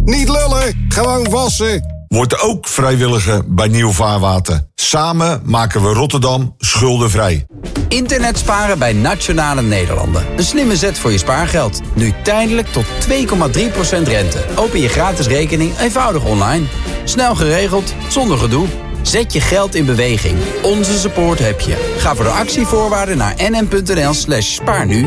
Niet lullen, gewoon wassen. Word ook vrijwilliger bij Nieuw Vaarwater. Samen maken we Rotterdam schuldenvrij. Internet sparen bij Nationale Nederlanden. Een slimme zet voor je spaargeld. Nu tijdelijk tot 2,3% rente. Open je gratis rekening eenvoudig online. Snel geregeld, zonder gedoe. Zet je geld in beweging. Onze support heb je. Ga voor de actievoorwaarden naar nm.nl/spaarnu.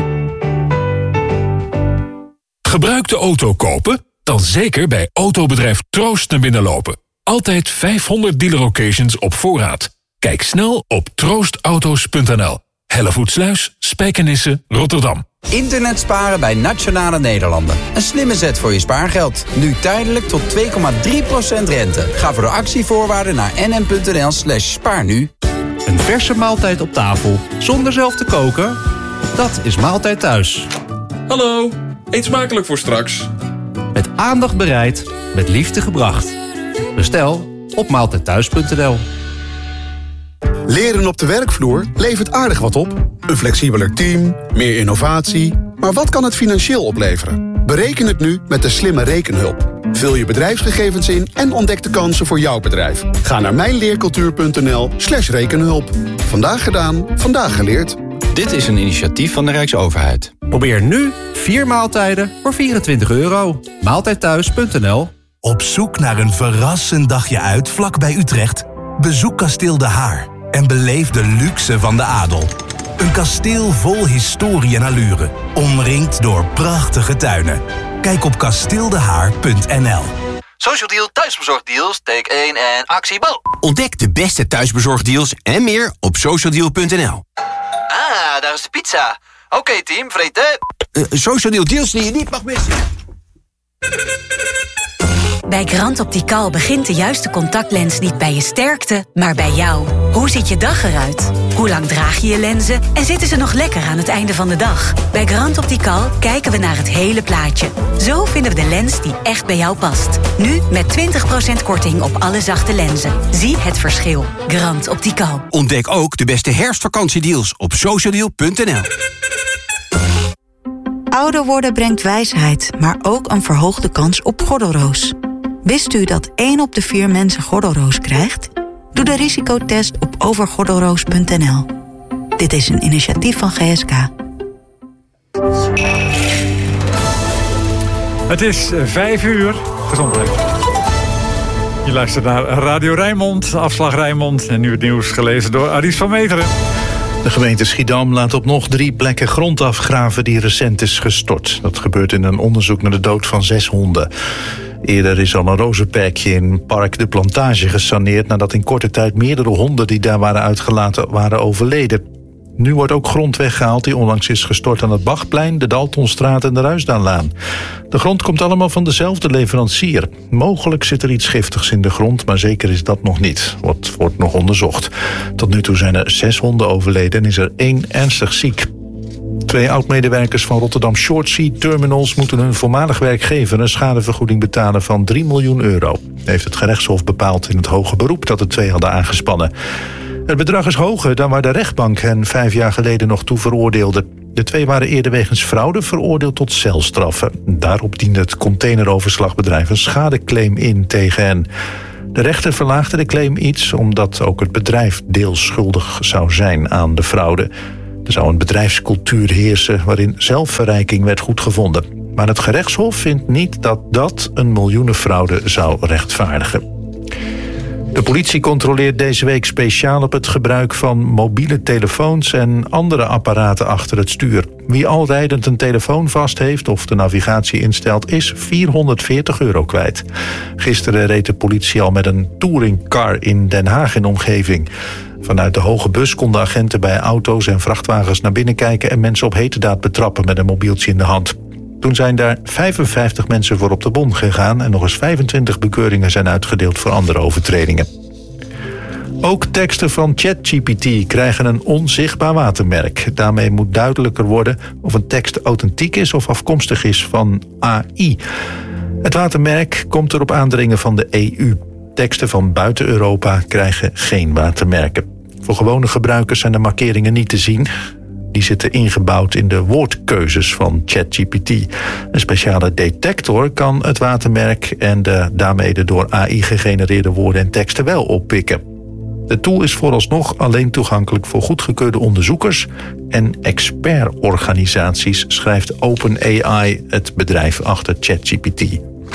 Gebruikte auto kopen? Dan zeker bij autobedrijf Troost naar binnen lopen. Altijd 500 dealer-occasions op voorraad. Kijk snel op troostauto's.nl. Hellevoetsluis, Spijkenisse, Rotterdam. Internet sparen bij Nationale Nederlanden. Een slimme zet voor je spaargeld. Nu tijdelijk tot 2,3% rente. Ga voor de actievoorwaarden naar nm.nl/spaarnu. Een verse maaltijd op tafel, zonder zelf te koken? Dat is Maaltijd Thuis. Hallo, eet smakelijk voor straks. Met aandacht bereid, met liefde gebracht. Bestel op maaltijdthuis.nl. Leren op de werkvloer levert aardig wat op. Een flexibeler team, meer innovatie. Maar wat kan het financieel opleveren? Bereken het nu met de slimme rekenhulp. Vul je bedrijfsgegevens in en ontdek de kansen voor jouw bedrijf. Ga naar mijnleercultuur.nl/rekenhulp. Vandaag gedaan, vandaag geleerd. Dit is een initiatief van de Rijksoverheid. Probeer nu 4 maaltijden voor €24. Maaltijdthuis.nl. Op zoek naar een verrassend dagje uit vlak bij Utrecht? Bezoek Kasteel De Haar en beleef de luxe van de adel. Een kasteel vol historie en allure, omringd door prachtige tuinen. Kijk op kasteeldehaar.nl. Social Deal thuisbezorgdeals, take 1 en actie bal. Ontdek de beste thuisbezorgdeals en meer op socialdeal.nl. Ah, daar is de pizza. Oké, team, vreten. Social Deal deals die je niet mag missen. Bij Grand Optical begint de juiste contactlens niet bij je sterkte, maar bij jou. Hoe ziet je dag eruit? Hoe lang draag je je lenzen? En zitten ze nog lekker aan het einde van de dag? Bij Grand Optical kijken we naar het hele plaatje. Zo vinden we de lens die echt bij jou past. Nu met 20% korting op alle zachte lenzen. Zie het verschil. Grand Optical. Ontdek ook de beste herfstvakantiedeals op socialdeal.nl. Ouder worden brengt wijsheid, maar ook een verhoogde kans op gordelroos. Wist u dat 1 op de 4 mensen gordelroos krijgt? Doe de risicotest op overgordelroos.nl. Dit is een initiatief van GSK. Het is 5:00. Gezondheid. Je luistert naar Radio Rijnmond, Afslag Rijnmond. En nu het nieuws gelezen door Aries van Meteren. De gemeente Schiedam laat op nog 3 plekken grond afgraven die recent is gestort. Dat gebeurt in een onderzoek naar de dood van 6 honden. Eerder is al een rozenperkje in Park de Plantage gesaneerd nadat in korte tijd meerdere honden die daar waren uitgelaten waren overleden. Nu wordt ook grond weggehaald die onlangs is gestort aan het Bachplein, de Daltonstraat en de Ruisdaanlaan. De grond komt allemaal van dezelfde leverancier. Mogelijk zit er iets giftigs in de grond, maar zeker is dat nog niet. Wordt nog onderzocht. Tot nu toe zijn er 6 honden overleden en is er 1 ernstig ziek. 2 oud-medewerkers van Rotterdam Short Sea Terminals moeten hun voormalig werkgever een schadevergoeding betalen van €3 miljoen. Heeft het gerechtshof bepaald in het hoge beroep dat de 2 hadden aangespannen. Het bedrag is hoger dan waar de rechtbank hen 5 jaar geleden nog toe veroordeelde. De 2 waren eerder wegens fraude veroordeeld tot celstraffen. Daarop diende het containeroverslagbedrijf een schadeclaim in tegen hen. De rechter verlaagde de claim iets omdat ook het bedrijf deels schuldig zou zijn aan de fraude. Er zou een bedrijfscultuur heersen waarin zelfverrijking werd goedgevonden. Maar het gerechtshof vindt niet dat dat een miljoenenfraude zou rechtvaardigen. De politie controleert deze week speciaal op het gebruik van mobiele telefoons en andere apparaten achter het stuur. Wie al rijdend een telefoon vast heeft of de navigatie instelt, is €440 kwijt. Gisteren reed de politie al met een touringcar in Den Haag en omgeving. Vanuit de hoge bus konden agenten bij auto's en vrachtwagens naar binnen kijken en mensen op heterdaad betrappen met een mobieltje in de hand. Toen zijn daar 55 mensen voor op de bon gegaan en nog eens 25 bekeuringen zijn uitgedeeld voor andere overtredingen. Ook teksten van ChatGPT krijgen een onzichtbaar watermerk. Daarmee moet duidelijker worden of een tekst authentiek is of afkomstig is van AI. Het watermerk komt er op aandringen van de EU. Teksten van buiten Europa krijgen geen watermerken. Voor gewone gebruikers zijn de markeringen niet te zien. Die zitten ingebouwd in de woordkeuzes van ChatGPT. Een speciale detector kan het watermerk en de daarmee de door AI gegenereerde woorden en teksten wel oppikken. De tool is vooralsnog alleen toegankelijk voor goedgekeurde onderzoekers en expertorganisaties, schrijft OpenAI, het bedrijf achter ChatGPT.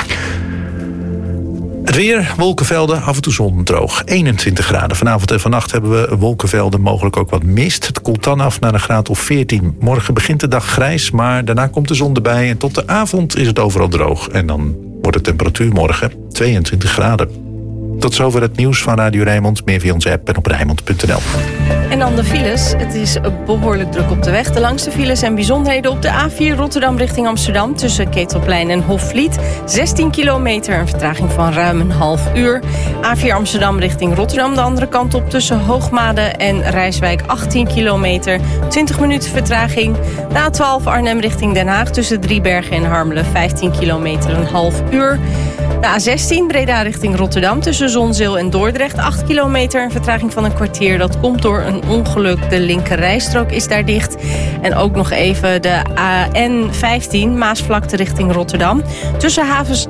Het weer, wolkenvelden, af en toe zon, droog. 21 graden. Vanavond en vannacht hebben we wolkenvelden, mogelijk ook wat mist. Het koelt dan af naar een graad of 14. Morgen begint de dag grijs, maar daarna komt de zon erbij. En tot de avond is het overal droog. En dan wordt de temperatuur morgen 22 graden. Tot zover het nieuws van Radio Rijnmond. Meer via onze app en op Rijnmond.nl. En dan de files. Het is behoorlijk druk op de weg. De langste files en bijzonderheden op de A4 Rotterdam richting Amsterdam... tussen Ketelplein en Hofvliet. 16 kilometer, een vertraging van ruim een half uur. A4 Amsterdam richting Rotterdam de andere kant op... tussen Hoogmade en Rijswijk 18 kilometer. 20 minuten vertraging. De A12 Arnhem richting Den Haag tussen Driebergen en Harmelen. 15 kilometer, een half uur. De A16 Breda richting Rotterdam tussen Zonzeel en Dordrecht. 8 kilometer, een vertraging van een kwartier. Dat komt door een ongeluk. De linkerrijstrook is daar dicht. En ook nog even de AN15 Maasvlakte richting Rotterdam. Tussen havens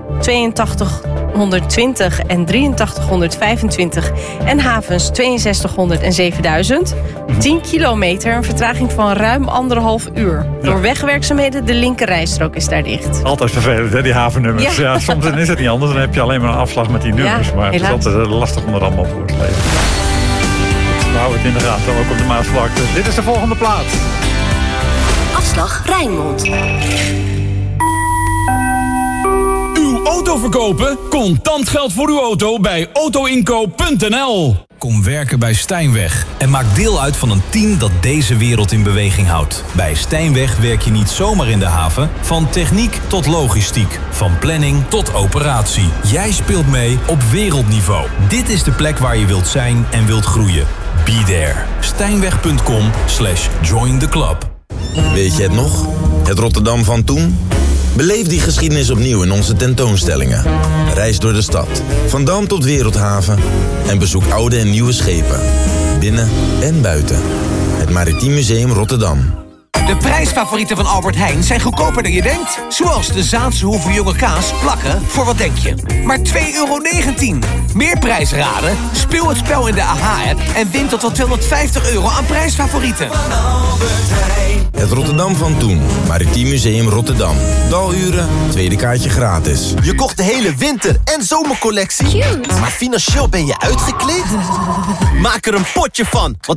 8220 en 8325 en havens 6200 en 7000. 10 kilometer, een vertraging van ruim 1,5 uur. Door wegwerkzaamheden, de linkerrijstrook is daar dicht. Altijd vervelend, hè, die havennummers. Ja. Ja, soms is het niet anders, dan heb je alleen maar een afslag met die nummers. Ja, maar het is helaas. altijd lastig om er allemaal voor te lezen. We houden het in de gaten, ook op de Maasvlakte. Dit is de volgende plaats. Afslag Rijnmond. Uw auto verkopen? Contant geld voor uw auto bij autoinkoop.nl. Kom werken bij Stijnweg en maak deel uit van een team dat deze wereld in beweging houdt. Bij Stijnweg werk je niet zomaar in de haven. Van techniek tot logistiek. Van planning tot operatie. Jij speelt mee op wereldniveau. Dit is de plek waar je wilt zijn en wilt groeien. Be there. Stijnweg.com/join the club. Weet je het nog? Het Rotterdam van toen? Beleef die geschiedenis opnieuw in onze tentoonstellingen. Reis door de stad, van Dam tot Wereldhaven... en bezoek oude en nieuwe schepen, binnen en buiten. Het Maritiem Museum Rotterdam. De prijsfavorieten van Albert Heijn zijn goedkoper dan je denkt. Zoals de Zaanse Hoeve Jonge Kaas plakken voor wat denk je? Maar €2,19. Meer prijs raden? Speel het spel in de AH-app en win tot wel €250 aan prijsfavorieten. Het Rotterdam van toen, Maritiem Museum Rotterdam. Daluren, tweede kaartje gratis. Je kocht de hele winter- en zomercollectie. Cute. Maar financieel ben je uitgekleed? Maak er een potje van, want